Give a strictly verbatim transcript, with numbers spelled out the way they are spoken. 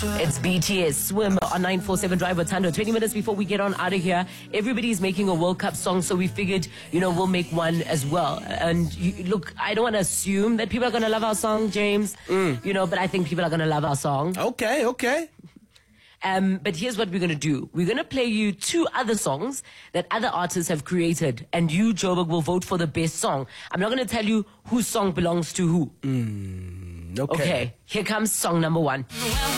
It's B T S Swim on nine four seven Drive with Tando. twenty minutes before we get on out of here, everybody's making a World Cup song, so we figured, you know, we'll make one as well. And you, look, I don't want to assume that people are going to love our song, James, mm. you know, but I think people are going to love our song. Okay, okay. Um, but here's what we're going to do. We're going to play you two other songs that other artists have created, and you, Joburg, will vote for the best song. I'm not going to tell you whose song belongs to who. Mm, okay. Okay, here comes song number one.